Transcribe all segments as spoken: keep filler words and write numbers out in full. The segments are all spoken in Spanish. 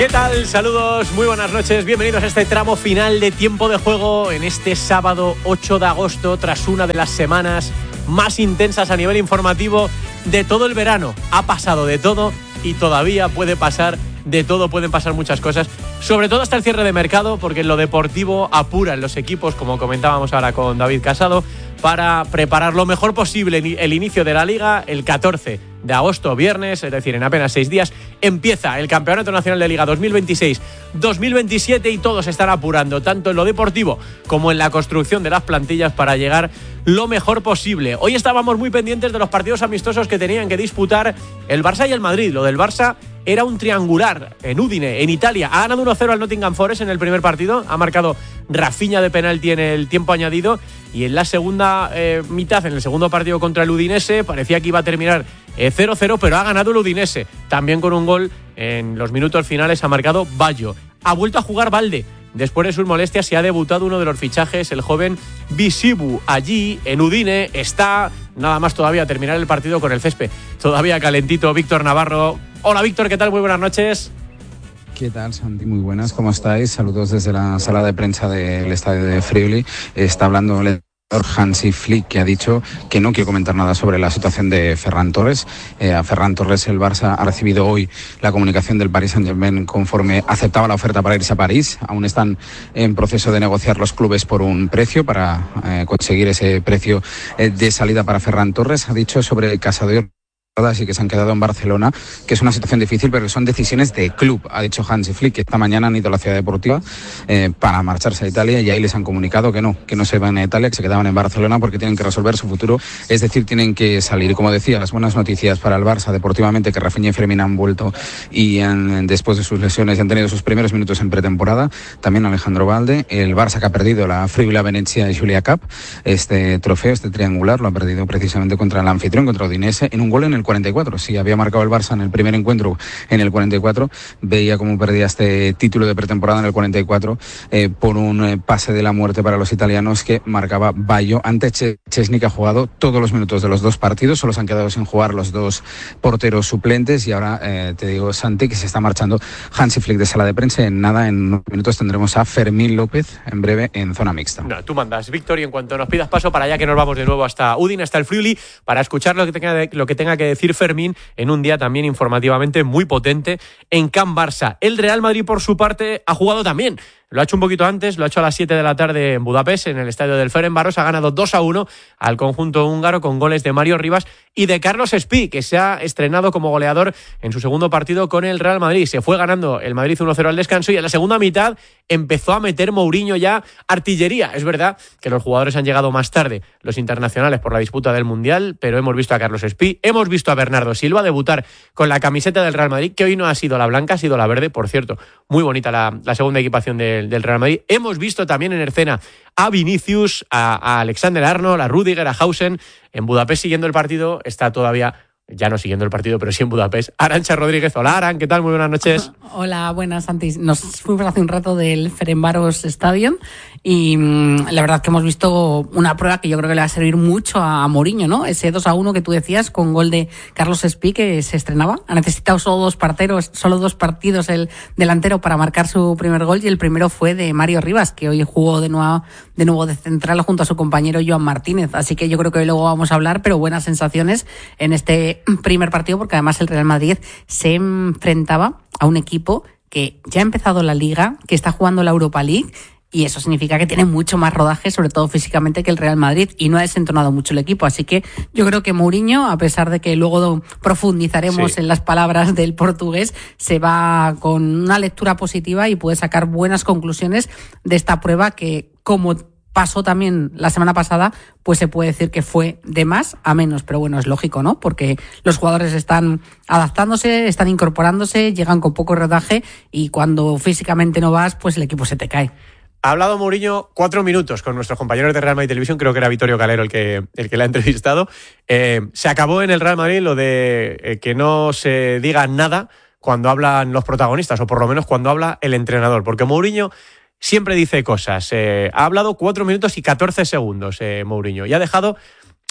¿Qué tal? Saludos, muy buenas noches, bienvenidos a este tramo final de tiempo de juego en este sábado ocho de agosto, tras una de las semanas más intensas a nivel informativo de todo el verano. Ha pasado de todo y todavía puede pasar de todo, pueden pasar muchas cosas, sobre todo hasta el cierre de mercado, porque en lo deportivo apuran los equipos, como comentábamos ahora con David Casado, para preparar lo mejor posible el inicio de la Liga. El catorce de agosto, viernes, es decir, en apenas seis días, empieza el Campeonato Nacional de Liga dos mil veintiséis dos mil veintisiete y todos están apurando, tanto en lo deportivo como en la construcción de las plantillas, para llegar lo mejor posible. Hoy estábamos muy pendientes de los partidos amistosos que tenían que disputar el Barça y el Madrid. Lo del Barça era un triangular en Udine, en Italia. Ha ganado uno cero al Nottingham Forest en el primer partido, ha marcado Rafinha de penalti en el tiempo añadido, y en la segunda eh, mitad, en el segundo partido contra el Udinese, parecía que iba a terminar eh, cero cero, pero ha ganado el Udinese, también con un gol en los minutos finales. Ha marcado Baggio. Ha vuelto a jugar Balde. Después de sus molestias se ha debutado uno de los fichajes, el joven Bisibu. Allí, en Udine, está nada más todavía terminar el partido con el césped todavía calentito. Víctor Navarro. Hola Víctor, ¿qué tal? Muy buenas noches. ¿Qué tal, Santi? Muy buenas, ¿cómo estáis? Saludos desde la sala de prensa del estadio de Friuli. Está hablando el Hansi Flick, que ha dicho que no quiere comentar nada sobre la situación de Ferran Torres. Eh, a Ferran Torres el Barça ha recibido hoy la comunicación del Paris Saint-Germain conforme aceptaba la oferta para irse a París. Aún están en proceso de negociar los clubes por un precio para eh, conseguir ese precio eh, de salida para Ferran Torres. Ha dicho sobre Casado y que se han quedado en Barcelona, que es una situación difícil, pero que son decisiones de club. Ha dicho Hansi Flick que esta mañana han ido a la ciudad deportiva eh, para marcharse a Italia, y ahí les han comunicado que no, que no se van a Italia, que se quedaban en Barcelona porque tienen que resolver su futuro, es decir, tienen que salir. Como decía, las buenas noticias para el Barça deportivamente, que Rafinha y Fermín han vuelto y han, después de sus lesiones, han tenido sus primeros minutos en pretemporada. También Alejandro Balde. El Barça, que ha perdido la Friuli Venezia y Julia Cup, este trofeo, este triangular, lo ha perdido precisamente contra el anfitrión, contra Udinese, en un gol en el cuarenta y cuatro. Si había marcado el Barça en el primer encuentro en el cuarenta y cuatro, veía cómo perdía este título de pretemporada en el cuarenta y cuatro eh, por un eh, pase de la muerte para los italianos que marcaba Baggio ante Chesney, que ha jugado todos los minutos de los dos partidos. Solo se han quedado sin jugar los dos porteros suplentes, y ahora eh, te digo, Santi, que se está marchando Hansi Flick de sala de prensa. En nada, en unos minutos tendremos a Fermín López en breve en zona mixta. No, tú mandas, Víctor, y en cuanto nos pidas paso para allá, que nos vamos de nuevo hasta Udine, hasta el Friuli, para escuchar lo que tenga, de, lo que tenga que decir Fermín en un día también informativamente muy potente en Can Barça. El Real Madrid, por su parte, ha jugado también. Lo ha hecho un poquito antes, lo ha hecho a las siete de la tarde en Budapest, en el estadio del Ferencváros. Ha ganado dos a uno al conjunto húngaro con goles de Mario Rivas y de Carlos Espí, que se ha estrenado como goleador en su segundo partido con el Real Madrid. Se fue ganando el Madrid uno cero al descanso, y en la segunda mitad empezó a meter Mourinho ya artillería. Es verdad que los jugadores han llegado más tarde, los internacionales, por la disputa del Mundial, pero hemos visto a Carlos Espí, hemos visto a Bernardo Silva debutar con la camiseta del Real Madrid, que hoy no ha sido la blanca, ha sido la verde, por cierto. Muy bonita la, la segunda equipación del, del Real Madrid. Hemos visto también en escena a Vinicius, a, a Alexander Arnold, a Rüdiger, a Hausen. En Budapest siguiendo el partido está todavía... ya no siguiendo el partido, pero sí en Budapest, Arantxa Rodríguez. Hola, Aran, ¿qué tal? Muy buenas noches. Hola, buenas, Santi. Nos fuimos hace un rato del Ferencváros Stadium y mmm, la verdad que hemos visto una prueba que yo creo que le va a servir mucho a Mourinho, ¿no? Ese dos a uno que tú decías con gol de Carlos Espí, que se estrenaba. Ha necesitado solo dos partidos, solo dos partidos el delantero para marcar su primer gol, y el primero fue de Mario Rivas, que hoy jugó de nuevo, de nuevo de central junto a su compañero Joan Martínez. Así que yo creo que hoy luego vamos a hablar, pero buenas sensaciones en este primer partido, porque además el Real Madrid se enfrentaba a un equipo que ya ha empezado la Liga, que está jugando la Europa League, y eso significa que tiene mucho más rodaje, sobre todo físicamente, que el Real Madrid, y no ha desentonado mucho el equipo. Así que yo creo que Mourinho, a pesar de que luego profundizaremos sí. en las palabras del portugués, se va con una lectura positiva y puede sacar buenas conclusiones de esta prueba que, como pasó también la semana pasada, pues se puede decir que fue de más a menos, pero bueno, es lógico, ¿no? Porque los jugadores están adaptándose, están incorporándose, llegan con poco rodaje, y cuando físicamente no vas, pues el equipo se te cae. Ha hablado Mourinho cuatro minutos con nuestros compañeros de Real Madrid Televisión, creo que era Vittorio Calero el que, el que la ha entrevistado. Eh, se acabó en el Real Madrid lo de eh, que no se diga nada cuando hablan los protagonistas, o por lo menos cuando habla el entrenador, porque Mourinho siempre dice cosas. Eh, ha hablado cuatro minutos y catorce segundos, eh, Mourinho, y ha dejado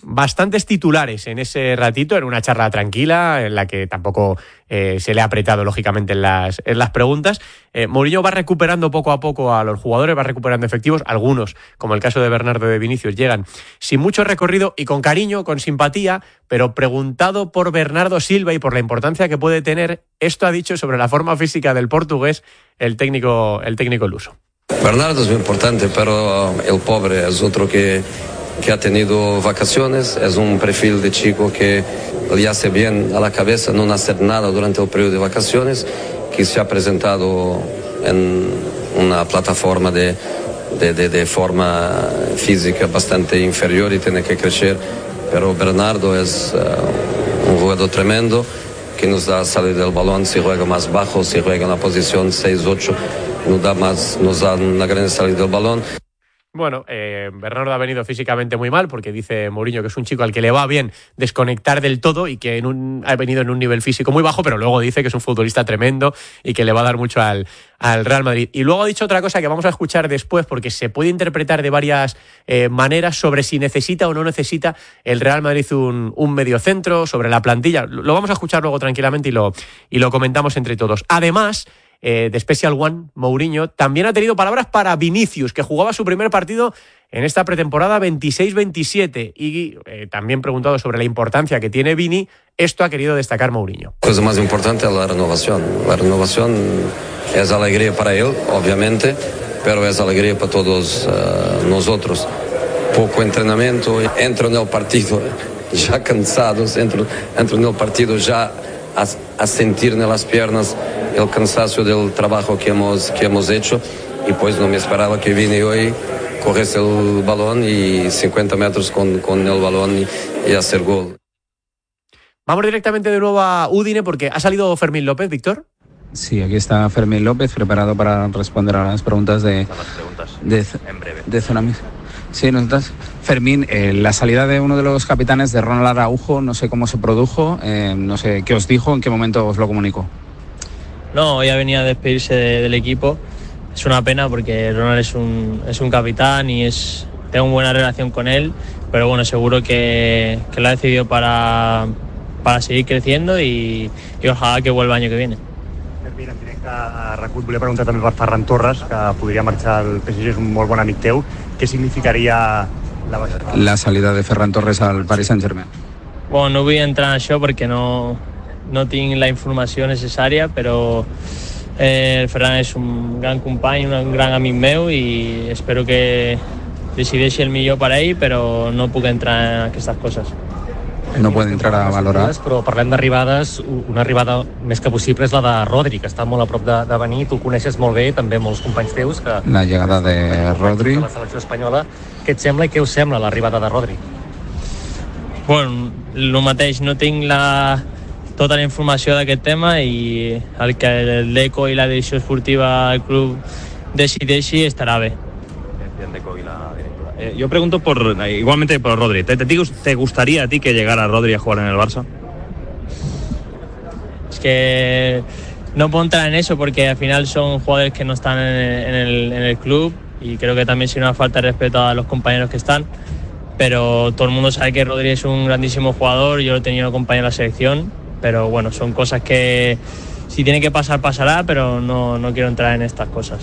bastantes titulares en ese ratito, en una charla tranquila, en la que tampoco eh, se le ha apretado, lógicamente, en las, en las preguntas. Eh, Mourinho va recuperando poco a poco a los jugadores, va recuperando efectivos. Algunos, como el caso de Bernardo de Vinicius, llegan sin mucho recorrido y con cariño, con simpatía, pero preguntado por Bernardo Silva y por la importancia que puede tener, esto ha dicho sobre la forma física del portugués el técnico, el técnico luso. Bernardo es muy importante, pero el pobre es otro que, que ha tenido vacaciones, es un perfil de chico que le hace bien a la cabeza no hacer nada durante el periodo de vacaciones, que se ha presentado en una plataforma de, de, de, de forma física bastante inferior y tiene que crecer, pero Bernardo es uh, un jugador tremendo, que nos da salida del balón, si juega más bajo, si juega en la posición seis ocho, nos da, más, nos da una gran salida del balón. Bueno, eh, Bernardo ha venido físicamente muy mal porque dice Mourinho que es un chico al que le va bien desconectar del todo y que en un, ha venido en un nivel físico muy bajo, pero luego dice que es un futbolista tremendo y que le va a dar mucho al, al Real Madrid. Y luego ha dicho otra cosa que vamos a escuchar después porque se puede interpretar de varias eh, maneras sobre si necesita o no necesita el Real Madrid un, un mediocentro, sobre la plantilla. Lo vamos a escuchar luego tranquilamente y lo, y lo comentamos entre todos. Además, Eh, de Special One, Mourinho también ha tenido palabras para Vinicius, que jugaba su primer partido en esta pretemporada veintiséis veintisiete, y eh, también preguntado sobre la importancia que tiene Vini, esto ha querido destacar Mourinho. La cosa más importante es la renovación. La renovación es alegría para él, obviamente, pero es alegría para todos uh, nosotros. Poco entrenamiento, entro en el partido ya cansados, entro, entro en el partido ya a, a sentir en las piernas el cansancio del trabajo que hemos, que hemos hecho, y pues no me esperaba que vine hoy, cogerse el balón y cincuenta metros con, con el balón y, y hacer gol. Vamos directamente de nuevo a Udine porque ha salido Fermín López, Víctor. Sí, aquí está Fermín López preparado para responder a las preguntas de, las preguntas de, en breve. de Zona Mix. Sí, ¿no estás? Fermín, eh, la salida de uno de los capitanes, de Ronald Araujo, no sé cómo se produjo, eh, no sé qué os dijo, en qué momento os lo comunicó. No, ya venía a despedirse de, del equipo. Es una pena porque Ronald es un, es un capitán y es, tengo una buena relación con él, pero bueno, seguro que, que lo ha decidido para, para seguir creciendo y, y ojalá que vuelva el año que viene. Fermín, en directe a RAC1 volia preguntar també per Ferran Torres, que podria marxar al P S G, és un molt bon amic teu. Què significaria la baixada? La salida de Ferran Torres al Paris Saint-Germain. Bueno, no vull entrar en això perquè no, no tinc la informació necessària, però eh, el Ferran és un gran company, un gran amic meu i espero que decideixi el millor per a ell, però no puc entrar en aquestes coses. No puede entrar a valorar. Però parlem d'arribades, una arribada més que possible és la de Rodri, que està molt a prop de, de venir, tu el coneixes molt bé, també molts companys teus que... La llegada de Rodri. La selecció espanyola. Què et sembla i què us sembla l'arribada de Rodri? Bueno, el mateix, no tinc la, tota la informació d'aquest tema i el que l'Eco i la direcció esportiva del club decideixi estarà bé. Deco y la directora. Eh, yo pregunto por igualmente por Rodri. ¿Te, te, ¿Te gustaría a ti que llegara Rodri a jugar en el Barça? Es que no puedo entrar en eso porque al final son jugadores que no están en el, en el, en el club y creo que también sería una falta de respeto a los compañeros que están. Pero todo el mundo sabe que Rodri es un grandísimo jugador, yo lo he tenido acompañado en la selección, pero bueno, son cosas que si tiene que pasar, pasará, pero no, no quiero entrar en estas cosas.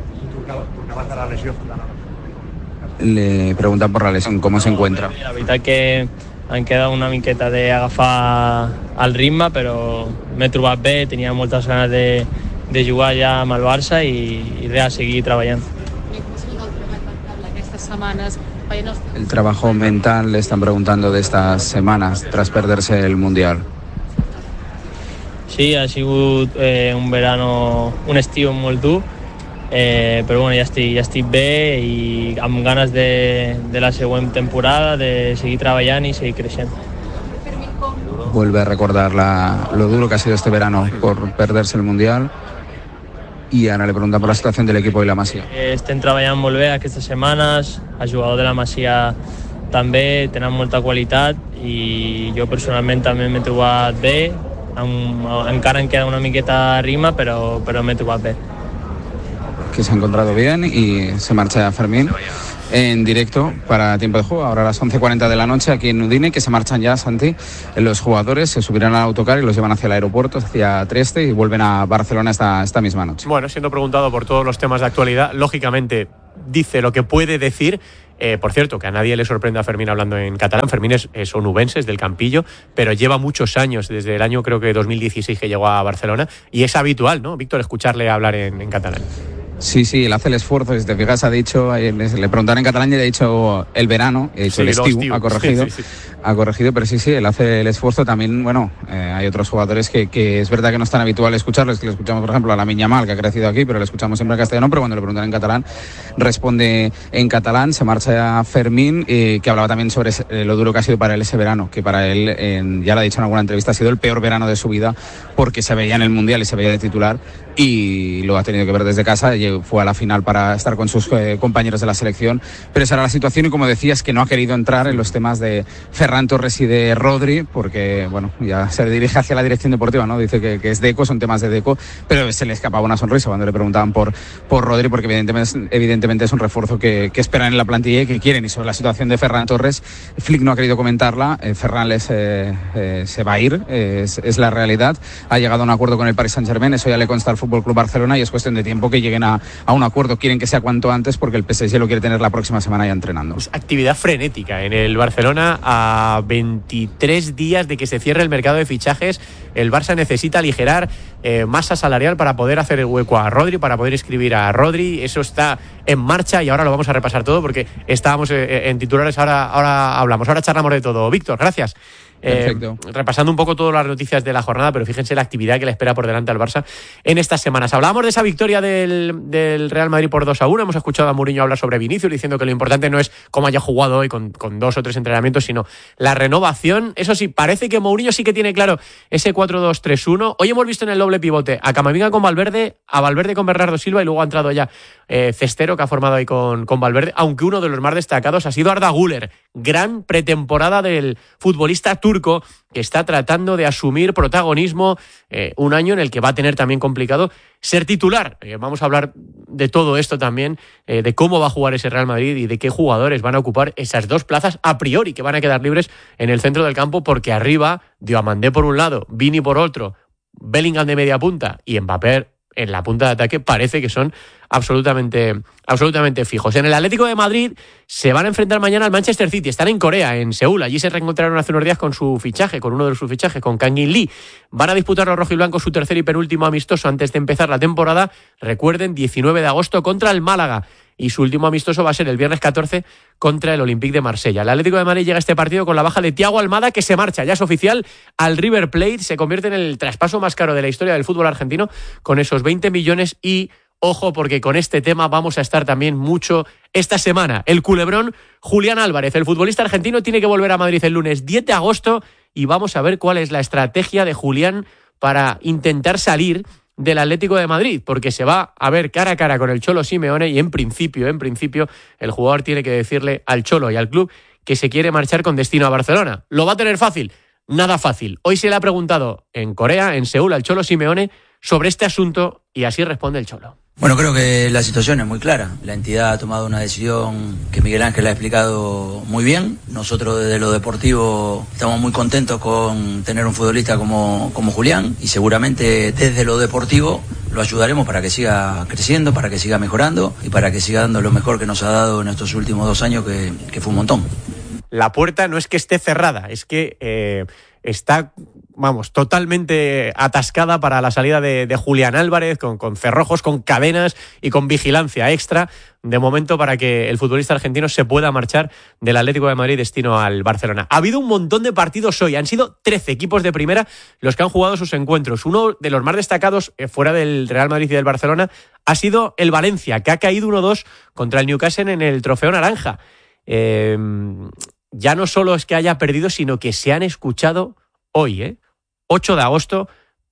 Le preguntan por la lesión, ¿cómo se encuentra? La veritat que han quedat una miqueta d'agafar el ritme, però m'he trobat bé, tenia moltes ganes de, de jugar ja amb el Barça i, i res, seguir treballant. El trabajo mental le están preguntando de estas semanas tras perderse el Mundial. Sí, ha sigut eh, un verano, un estiu molt dur, Eh, però bueno, ja estic, ja estic bé i amb ganes de, de la següent temporada, de seguir treballant i seguir creixent. Vuelve a recordar la, lo duro que ha sido este verano por perderse el Mundial y ahora le preguntan por la situación del equipo y la Masia. Eh, estem treballant molt bé aquestes setmanes, el jugador de la Masia també, tenen molta qualitat i jo personalment també m'he trobat bé, amb, encara em queda una miqueta de rima, però, però m'he trobat bé. que se ha encontrado bien y se marcha Fermín en directo para tiempo de juego. Ahora a las once cuarenta de la noche aquí en Udine, que se marchan ya, Santi, los jugadores se subirán al autocar y los llevan hacia el aeropuerto, hacia Trieste, y vuelven a Barcelona esta, esta misma noche. Bueno, siendo preguntado por todos los temas de actualidad, lógicamente dice lo que puede decir. Eh, por cierto, que a nadie le sorprende a Fermín hablando en catalán. Fermín es, es onubense, es del Campillo, pero lleva muchos años, desde el año creo que dos mil dieciséis que llegó a Barcelona, y es habitual, ¿no, Víctor, escucharle hablar en, en catalán? Sí, sí, él hace el esfuerzo. Si te fijas, ha dicho, le preguntaron en catalán y le ha dicho el verano, ha dicho sí, el estiu, ha corregido, sí, sí, sí. ha corregido, pero sí, sí, él hace el esfuerzo. También, bueno, eh, hay otros jugadores que, que es verdad que no es tan habitual escucharles, que le escuchamos, por ejemplo, a Lamine Yamal, que ha crecido aquí, pero le escuchamos siempre en castellano, pero cuando le preguntan en catalán, responde en catalán. Se marcha Fermín, eh, que hablaba también sobre ese, eh, lo duro que ha sido para él ese verano, que para él, eh, ya lo ha dicho en alguna entrevista, ha sido el peor verano de su vida, porque se veía en el Mundial y se veía de titular, y lo ha tenido que ver desde casa. Fue a la final para estar con sus eh, compañeros de la selección, pero esa era la situación, y como decías, que no ha querido entrar en los temas de Ferran Torres y de Rodri, porque bueno, ya se dirige hacia la dirección deportiva, ¿no? Dice que, que es Deco, son temas de Deco, pero se le escapaba una sonrisa cuando le preguntaban por, por Rodri, porque evidentemente, evidentemente es un refuerzo que, que esperan en la plantilla y que quieren. Y sobre la situación de Ferran Torres, Flick no ha querido comentarla. eh, Ferran les, eh, eh, se va a ir, eh, es, es la realidad. Ha llegado a un acuerdo con el Paris Saint-Germain, eso ya le consta al F C Barcelona, y es cuestión de tiempo que lleguen a, a un acuerdo. Quieren que sea cuanto antes, porque el P S G lo quiere tener la próxima semana ya entrenando. Pues actividad frenética en el Barcelona a veintitrés días de que se cierre el mercado de fichajes. El Barça necesita aligerar eh, masa salarial para poder hacer el hueco a Rodri, para poder inscribir a Rodri. Eso está en marcha y ahora lo vamos a repasar todo, porque estábamos eh, en titulares, ahora, ahora hablamos, ahora charlamos de todo. Víctor, gracias. Eh, repasando un poco todas las noticias de la jornada, pero fíjense la actividad que le espera por delante al Barça en estas semanas. Hablábamos de esa victoria del, del Real Madrid por dos a uno. Hemos escuchado a Mourinho hablar sobre Vinicius, diciendo que lo importante no es cómo haya jugado hoy con, con dos o tres entrenamientos, sino la renovación. Eso sí, parece que Mourinho sí que tiene claro ese cuatro dos tres uno. Hoy hemos visto en el doble pivote a Camavinga con Valverde, a Valverde con Bernardo Silva, y luego ha entrado ya eh, Cestero, que ha formado ahí con, con Valverde, aunque uno de los más destacados ha sido Arda Güler. Gran pretemporada del futbolista turco, que está tratando de asumir protagonismo, eh, un año en el que va a tener también complicado ser titular. Eh, vamos a hablar de todo esto también, eh, de cómo va a jugar ese Real Madrid y de qué jugadores van a ocupar esas dos plazas a priori que van a quedar libres en el centro del campo, porque arriba Diomandé por un lado, Vini por otro, Bellingham de media punta y Mbappé en la punta de ataque parece que son absolutamente, absolutamente fijos. En el Atlético de Madrid se van a enfrentar mañana al Manchester City. Están en Corea, en Seúl. Allí se reencontraron hace unos días con su fichaje, con uno de sus fichajes, con Kang-in Lee. Van a disputar los rojiblancos su tercer y penúltimo amistoso antes de empezar la temporada. Recuerden, diecinueve de agosto contra el Málaga. Y su último amistoso va a ser el viernes catorce contra el Olympique de Marsella. El Atlético de Madrid llega a este partido con la baja de Thiago Almada, que se marcha, ya es oficial, al River Plate. Se convierte en el traspaso más caro de la historia del fútbol argentino, con esos veinte millones. Y ojo, porque con este tema vamos a estar también mucho esta semana. El culebrón Julián Álvarez, el futbolista argentino, tiene que volver a Madrid el lunes diez de agosto, y vamos a ver cuál es la estrategia de Julián para intentar salir del Atlético de Madrid, porque se va a ver cara a cara con el Cholo Simeone, y en principio, en principio, el jugador tiene que decirle al Cholo y al club que se quiere marchar con destino a Barcelona. ¿Lo va a tener fácil? Nada fácil. Hoy se le ha preguntado en Corea, en Seúl, al Cholo Simeone sobre este asunto, y así responde el Cholo. Bueno, creo que la situación es muy clara. La entidad ha tomado una decisión que Miguel Ángel ha explicado muy bien. Nosotros desde lo deportivo estamos muy contentos con tener un futbolista como, como Julián, y seguramente desde lo deportivo lo ayudaremos para que siga creciendo, para que siga mejorando y para que siga dando lo mejor que nos ha dado en estos últimos dos años, que, que fue un montón. La puerta no es que esté cerrada, es que eh, está, vamos, totalmente atascada para la salida de, de Julián Álvarez, con, con cerrojos, con cadenas y con vigilancia extra, de momento, para que el futbolista argentino se pueda marchar del Atlético de Madrid destino al Barcelona. Ha habido un montón de partidos hoy, han sido trece equipos de primera los que han jugado sus encuentros. Uno de los más destacados, eh, fuera del Real Madrid y del Barcelona, ha sido el Valencia, que ha caído uno dos contra el Newcastle en el Trofeo Naranja. Eh... Ya no solo es que haya perdido, sino que se han escuchado hoy, ¿eh? ocho de agosto,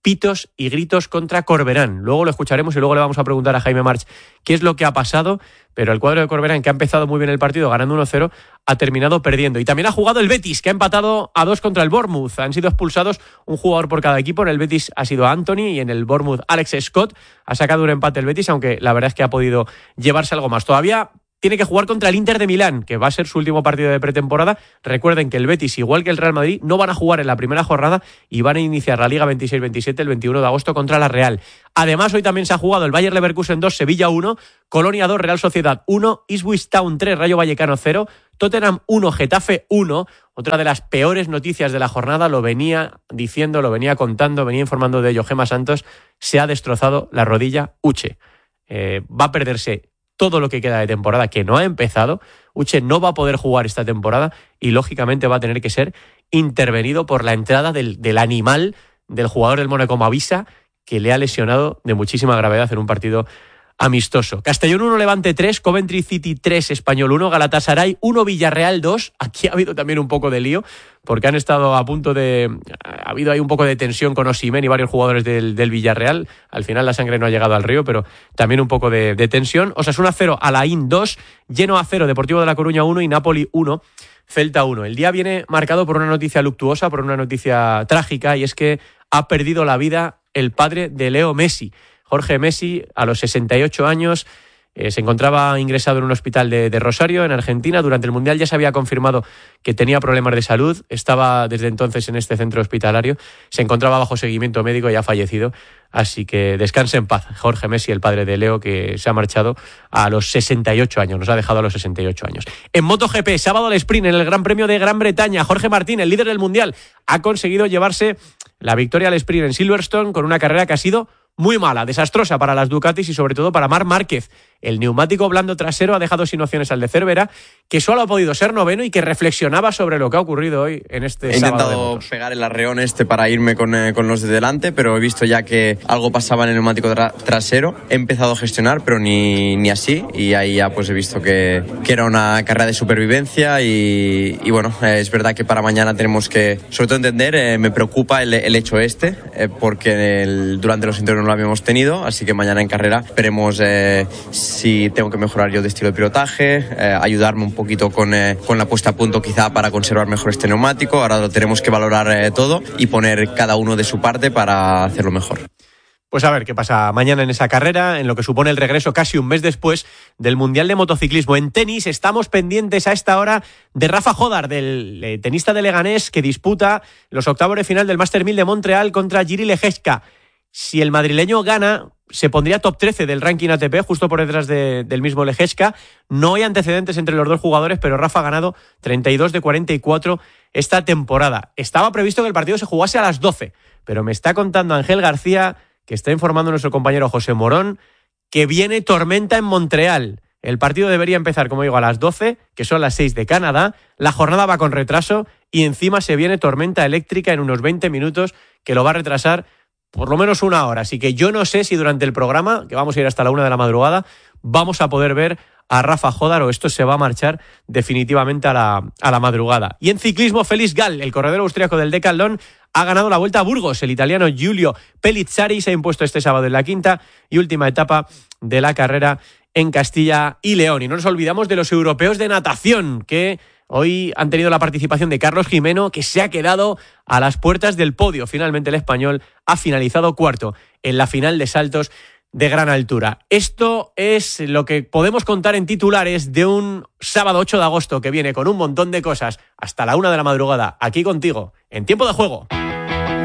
pitos y gritos contra Corberán. Luego lo escucharemos y luego le vamos a preguntar a Jaime March qué es lo que ha pasado, pero el cuadro de Corberán, que ha empezado muy bien el partido ganando uno cero, ha terminado perdiendo. Y también ha jugado el Betis, que ha empatado a dos contra el Bournemouth. Han sido expulsados un jugador por cada equipo. En el Betis ha sido Anthony y en el Bournemouth Alex Scott. Ha sacado un empate el Betis, aunque la verdad es que ha podido llevarse algo más. Todavía tiene que jugar contra el Inter de Milán, que va a ser su último partido de pretemporada. Recuerden que el Betis, igual que el Real Madrid, no van a jugar en la primera jornada y van a iniciar la Liga veintiséis veintisiete el veintiuno de agosto contra la Real. Además, hoy también se ha jugado el Bayer Leverkusen dos, Sevilla uno, Colonia dos, Real Sociedad uno, Ipswich Town tres, Rayo Vallecano cero, Tottenham uno, Getafe uno. Otra de las peores noticias de la jornada, lo venía diciendo, lo venía contando, venía informando de ello Gemma Santos, se ha destrozado la rodilla Uche. Eh, va a perderse todo lo que queda de temporada, que no ha empezado. Uche no va a poder jugar esta temporada y lógicamente va a tener que ser intervenido por la entrada del, del animal del jugador del Mónaco Mavisa, que le ha lesionado de muchísima gravedad en un partido amistoso. Castellón uno, Levante tres, Coventry City tres, Español uno, Galatasaray uno, Villarreal dos. Aquí ha habido también un poco de lío, porque han estado a punto de... Ha habido ahí un poco de tensión con Osimhen y varios jugadores del, del Villarreal. Al final la sangre no ha llegado al río, pero también un poco de, de tensión. Osasuna cero, Alain dos, Genoa cero, Deportivo de La Coruña uno y Napoli uno, Celta uno. El día viene marcado por una noticia luctuosa, por una noticia trágica, y es que ha perdido la vida el padre de Leo Messi. Jorge Messi, a los sesenta y ocho años, eh, se encontraba ingresado en un hospital de, de Rosario, en Argentina. Durante el Mundial ya se había confirmado que tenía problemas de salud. Estaba desde entonces en este centro hospitalario. Se encontraba bajo seguimiento médico y ha fallecido. Así que descanse en paz, Jorge Messi, el padre de Leo, que se ha marchado a los sesenta y ocho años. Nos ha dejado a los sesenta y ocho años. En MotoGP, sábado al sprint en el Gran Premio de Gran Bretaña. Jorge Martín, el líder del Mundial, ha conseguido llevarse la victoria al sprint en Silverstone con una carrera que ha sido muy mala, desastrosa para las Ducatis y sobre todo para Marc Márquez. El neumático blando trasero ha dejado sin opciones al de Cervera, que solo ha podido ser noveno y que reflexionaba sobre lo que ha ocurrido hoy en este He sábado. He intentado pegar el arreón este para irme con, eh, con los de delante, pero he visto ya que algo pasaba en el neumático tra- trasero. He empezado a gestionar, pero ni, ni así, y ahí ya pues he visto que, que era una carrera de supervivencia y, y bueno, eh, es verdad que para mañana tenemos que, sobre todo entender, eh, me preocupa el, el hecho este, eh, porque el, durante los interiores no lo habíamos tenido, así que mañana en carrera veremos eh, si tengo que mejorar yo de estilo de pilotaje, eh, ayudarme un poquito con, eh, con la puesta a punto quizá para conservar mejor este neumático. Ahora lo tenemos que valorar eh, todo y poner cada uno de su parte para hacerlo mejor. Pues a ver qué pasa mañana en esa carrera, en lo que supone el regreso casi un mes después del Mundial de Motociclismo. En tenis estamos pendientes a esta hora de Rafa Jódar, del eh, tenista de Leganés, que disputa los octavos de final del Master mil de Montreal contra Jiří Lehečka. Si el madrileño gana, se pondría top trece del ranking A T P, justo por detrás de, del mismo Lehečka. No hay antecedentes entre los dos jugadores, pero Rafa ha ganado treinta y dos de cuarenta y cuatro esta temporada. Estaba previsto que el partido se jugase a las doce, pero me está contando Ángel García, que está informando nuestro compañero José Morón, que viene tormenta en Montreal. El partido debería empezar, como digo, a las doce, que son las seis de Canadá. La jornada va con retraso y encima se viene tormenta eléctrica en unos veinte minutos, que lo va a retrasar por lo menos una hora. Así que yo no sé si durante el programa, que vamos a ir hasta la una de la madrugada, vamos a poder ver a Rafa Jódar o esto se va a marchar definitivamente a la, a la madrugada. Y en ciclismo, Félix Gall, el corredor austríaco del Decathlon, ha ganado la Vuelta a Burgos. El italiano Giulio Pellizzari se ha impuesto este sábado en la quinta y última etapa de la carrera en Castilla y León. Y no nos olvidamos de los europeos de natación, que hoy han tenido la participación de Carlos Jimeno, que se ha quedado a las puertas del podio. Finalmente el español ha finalizado cuarto en la final de saltos de gran altura. Esto es lo que podemos contar en titulares de un sábado ocho de agosto que viene con un montón de cosas hasta la una de la madrugada, aquí contigo, en Tiempo de Juego.